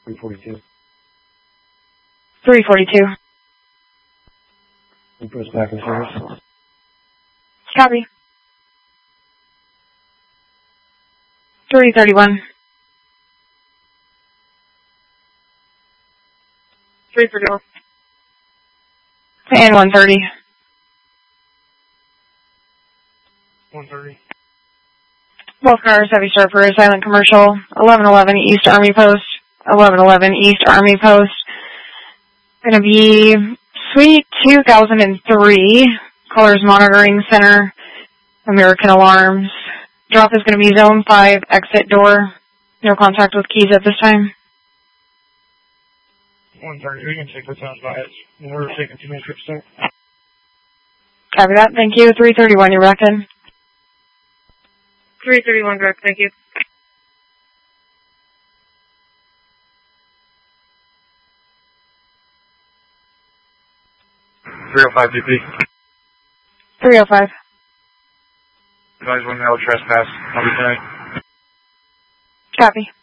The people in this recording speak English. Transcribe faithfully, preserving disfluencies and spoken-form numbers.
three forty-two. three forty-two. We put us back in service. Copy. three thirty-one. three thirty-one. And one thirty. one thirty. Both cars, Heavy Star for a silent commercial. eleven eleven East Army Post. eleven eleven East Army Post. Gonna be Suite two thousand three. Callers Monitoring Center. American Alarms. Drop is gonna be Zone five, exit door. No contact with keys at this time. one thirty. We can take the sounds by it. We're taking too many trips there. Copy that. Thank you. three thirty-one, you reckon? three thirty-one, correct. Thank you. three oh five D P. three oh five. Advise one male trespass. I'll be tonight. Copy.